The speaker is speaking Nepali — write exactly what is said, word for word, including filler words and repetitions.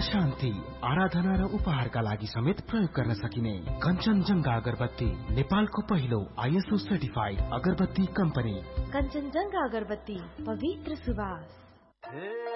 शान्ति, आराधना र उपहारका लागि समेत प्रयोग गर्न सकिने कञ्चनजंघा अगरबत्ती, नेपालको पहिलो आइएसओ सर्टिफाइड अगरबत्ती कम्पनी। कञ्चनजंघा अगरबत्ती, पवित्र सुवास।